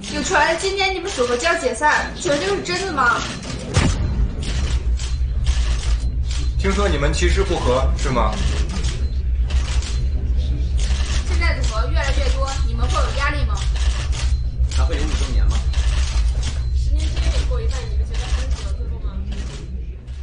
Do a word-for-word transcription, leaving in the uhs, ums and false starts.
有传今天你们组合就要解散，请问这个是真的吗？ 听说你们其实不和，是吗？ 现在组合越来越多，你们会有压力吗？